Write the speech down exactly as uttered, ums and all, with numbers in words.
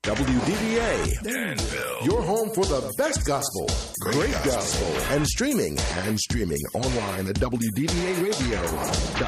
W D B A, Danville. your home for the best gospel, great gospel, and streaming, and streaming online at W D B A radio dot